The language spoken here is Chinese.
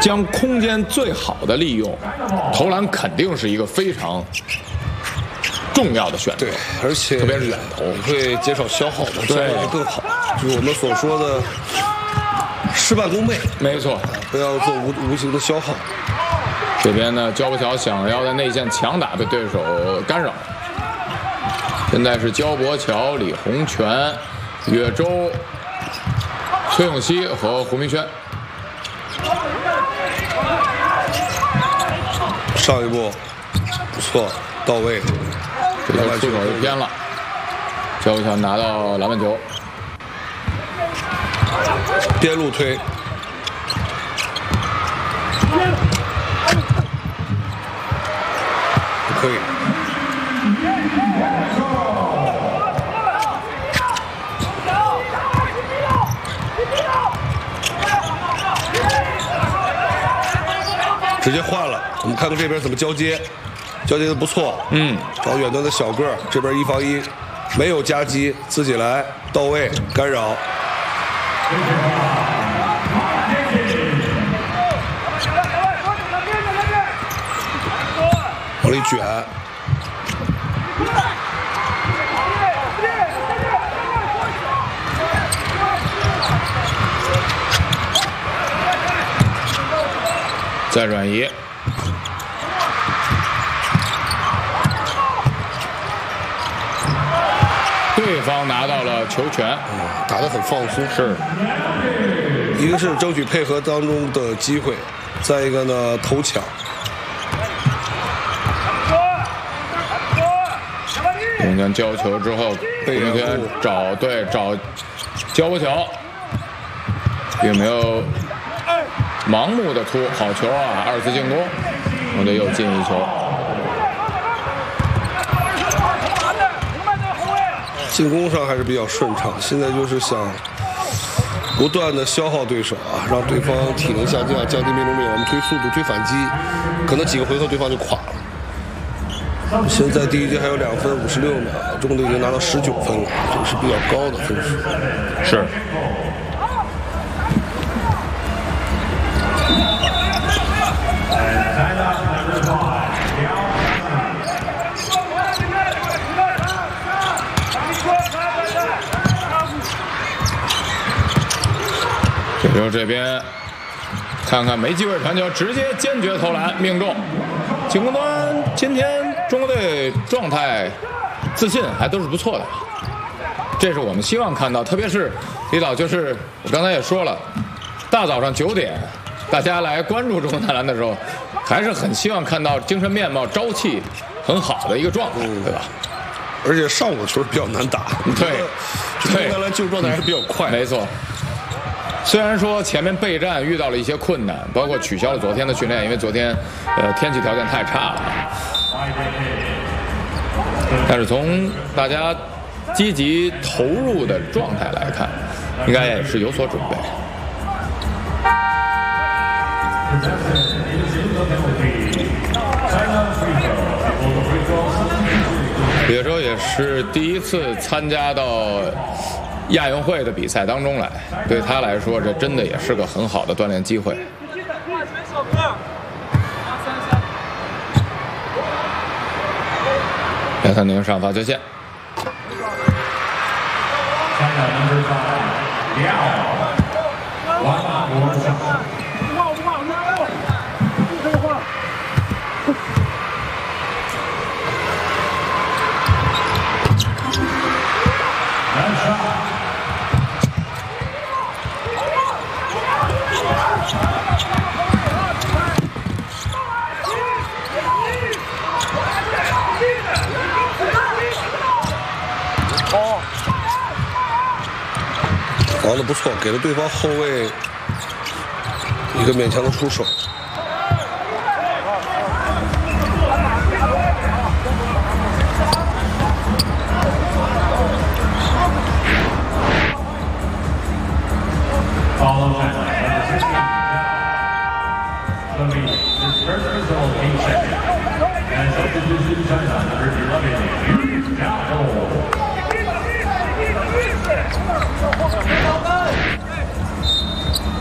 将空间最好的利用，投篮肯定是一个非常重要的选择。 对，而且特别是远投会减少消耗的， 对， 会更好。就是我们所说的事半功倍。 没错， 不要做无形的消耗。 这边呢，焦博乔想要在内线强打，被对手干扰。现在是焦博乔、李洪权、岳州、崔永熙和胡明轩。 上一步不错，到位。 这球出手又偏了，焦博乔拿到篮板球， 边路推。可以。直接换了，我们看看这边怎么交接，交接的不错。找远端的小个儿，这边1防1，没有夹击，自己来到位干扰。往里卷， 再转移，对方拿到了球权， 打得很放松。 是， 一个是争取配合当中的机会，再一个呢投抢。 红圈交球之后，红圈找焦博乔，并没有盲目的突，好球啊！二次进攻，红队又进一球。 进攻上还是比较顺畅，现在就是想不断的消耗对手啊，让对方体能下降，降低命中率，我们推速度、推反击，可能几个回合对方就垮了。现在第一节还有2分56秒，中队已经拿到19分了，这个是比较高的分数。 是。这时候这边看看没机会传球，直接坚决投篮命中。进攻端今天中国队状态自信还都是不错的，这是我们希望看到。特别是李导，就是我刚才也说了，大早上9点大家来关注中国男篮的时候，还是很希望看到精神面貌、朝气很好的一个状态，对吧？ 而且上午的球比较难打， 对， 中国男篮进入状态还是比较快。 没错。虽然说前面备战遇到了一些困难，包括取消了昨天的训练，因为昨天天气条件太差了，但是从大家积极投入的状态来看，应该也是有所准备。岳州也是第一次参加到亚运会的比赛当中来，对他来说，这真的也是个很好的锻炼机会。杨三宁上罚球线。 防得不错，给了对方后卫一个勉强的出手。